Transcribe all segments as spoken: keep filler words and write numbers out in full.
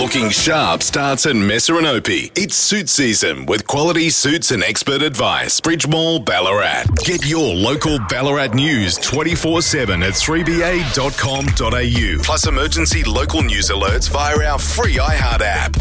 Looking sharp starts in Messer-and-Opie. It's suit season with quality suits and expert advice. Bridge Mall, Ballarat. Get your local Ballarat news twenty-four seven at three b a dot com dot a u. Plus emergency local news alerts via our free iHeart app.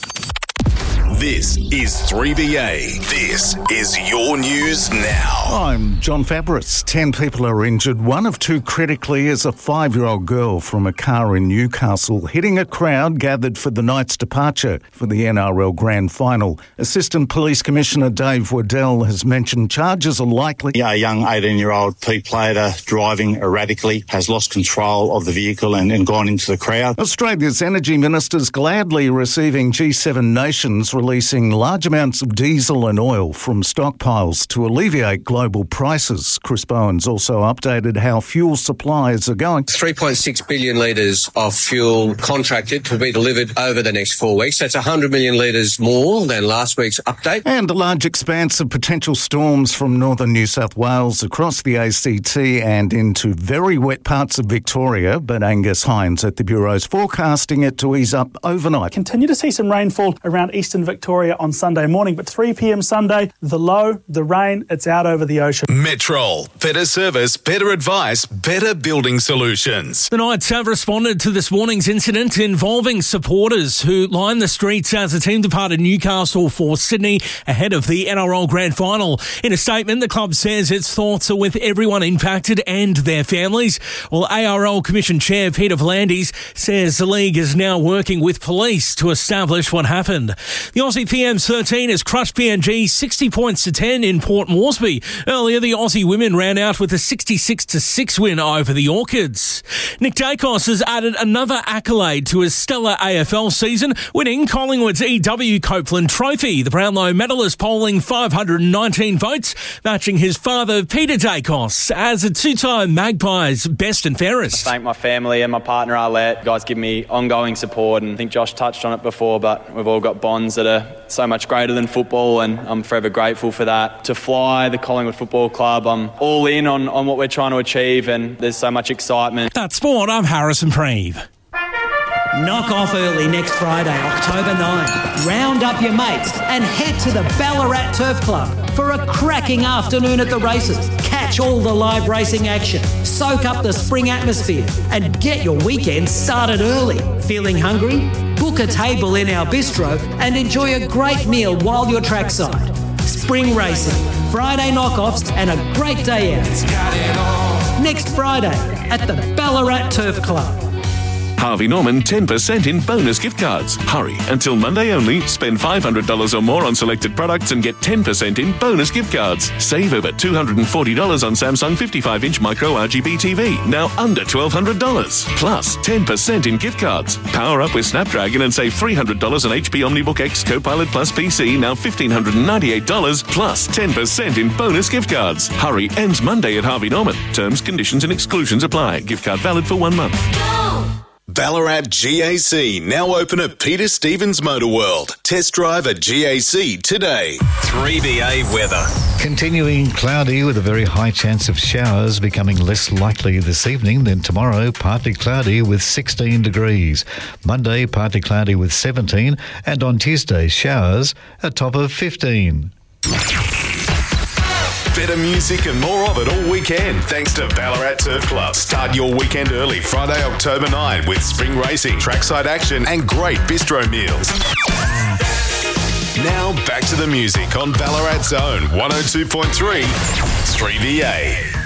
This is three B A. This is your news now. I'm John Fabris. Ten people are injured. One of two critically as a five-year-old girl from a car in Newcastle hitting a crowd gathered for the night's departure for the N R L Grand Final. Assistant Police Commissioner Dave Waddell has mentioned charges are likely. Yeah, a young eighteen-year-old P-plater driving erratically has lost control of the vehicle and, and gone into the crowd. Australia's energy ministers gladly receiving G seven nations releasing large amounts of diesel and oil from stockpiles to alleviate global prices. Chris Bowen's also updated how fuel supplies are going. three point six billion litres of fuel contracted to be delivered over the next four weeks. That's one hundred million litres more than last week's update. And a large expanse of potential storms from northern New South Wales across the A C T and into very wet parts of Victoria. But Angus Hines at the Bureau's forecasting it to ease up overnight. Continue to see some rainfall around eastern Victoria on Sunday morning, but three p m Sunday, the low, the rain, it's out over the ocean. Metrol. Better service, better advice, better building solutions. The Knights have responded to this morning's incident involving supporters who lined the streets as the team departed Newcastle for Sydney ahead of the N R L Grand Final. In a statement, the club says its thoughts are with everyone impacted and their families, while A R L Commission Chair Peter V'landys says the league is now working with police to establish what happened. The Aussie P M's thirteen has crushed P N G sixty points to ten in Port Moresby. Earlier, the Aussie women ran out with a sixty-six to six win over the Orchids. Nick Dacos has added another accolade to his stellar A F L season, winning Collingwood's E W Copeland Trophy. The Brownlow medalist polling five hundred nineteen votes, matching his father Peter Dacos as a two-time Magpies best and fairest. I thank my family and my partner Arlette. You guys give me ongoing support, and I think Josh touched on it before, but we've all got bonds that are so much greater than football, and I'm forever grateful for that. To fly the Collingwood Football Club, I'm all in on, on what we're trying to achieve, and there's so much excitement. That's sport. I'm Harrison Preeve. Knock off early next Friday, October ninth. Round up your mates and head to the Ballarat Turf Club for a cracking afternoon at the races. Catch all the live racing action, soak up the spring atmosphere and get your weekend started early. Feeling hungry? Book a table in our bistro and enjoy a great meal while you're trackside. Spring racing, Friday knockoffs and a great day out. Next Friday at the Ballarat Turf Club. Harvey Norman ten percent in bonus gift cards. Hurry, until Monday only. Spend five hundred dollars or more on selected products and get ten percent in bonus gift cards. Save over two hundred forty dollars on Samsung fifty-five inch micro R G B T V, now under twelve hundred dollars. Plus ten percent in gift cards. Power up with Snapdragon and save three hundred dollars on H P OmniBook X Copilot Plus P C, now one thousand five hundred ninety-eight dollars, plus ten percent in bonus gift cards. Hurry, ends Monday at Harvey Norman. Terms, conditions and exclusions apply. Gift card valid for one month. Ballarat G A C now open at Peter Stevens Motor World. Test drive at G A C today. three B A weather. Continuing cloudy with a very high chance of showers, becoming less likely this evening. Then tomorrow, partly cloudy with sixteen degrees. Monday, partly cloudy with seventeen. And on Tuesday, showers, a top of fifteen. Better music and more of it all weekend thanks to Ballarat Turf Club. Start your weekend early Friday, October ninth with spring racing, trackside action and great bistro meals. Now back to the music on Ballarat's own one oh two point three three B A.